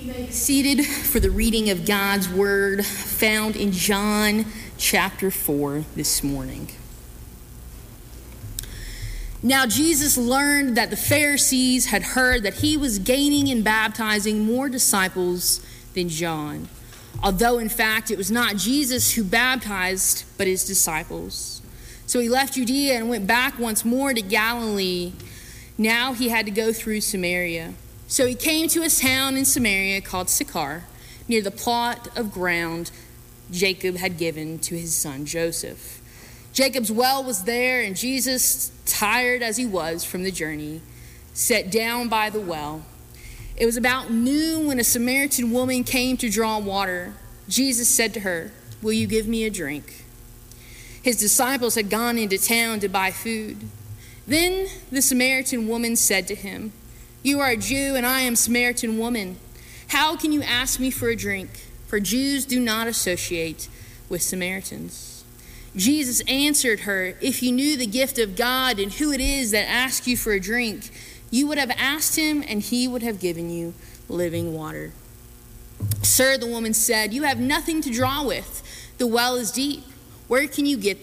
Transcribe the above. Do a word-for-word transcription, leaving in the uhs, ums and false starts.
Seated for the reading of God's word found in John chapter four this morning. Now Jesus learned that the Pharisees had heard that he was gaining and baptizing more disciples than John, although in fact it was not Jesus who baptized, but his disciples. So he left Judea and went back once more to Galilee. Now he had to go through Samaria. So he came to a town in Samaria called Sychar, near the plot of ground Jacob had given to his son Joseph. Jacob's well was there, and Jesus, tired as he was from the journey, sat down by the well. It was about noon when a Samaritan woman came to draw water. Jesus said to her, "Will you give me a drink?" His disciples had gone into town to buy food. Then the Samaritan woman said to him, "You are a Jew, and I am a Samaritan woman. How can you ask me for a drink? For Jews do not associate with Samaritans." Jesus answered her, "If you knew the gift of God and who it is that asks you for a drink, you would have asked him, and he would have given you living water." "Sir," the woman said, "you have nothing to draw with. The well is deep. Where can you get